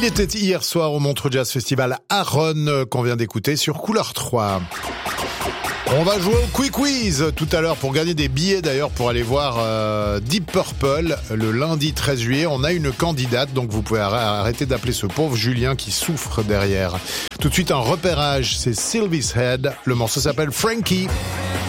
Il était hier soir au Montreux Jazz Festival à Ronne qu'on vient d'écouter sur Couleur 3. On va jouer au Quick Quiz tout à l'heure pour gagner des billets d'ailleurs pour aller voir Deep Purple le lundi 13 juillet. On a une candidate, donc vous pouvez arrêter d'appeler ce pauvre Julien qui souffre derrière. Tout de suite un repérage, c'est Sylvie's Head. Le morceau s'appelle Frankie.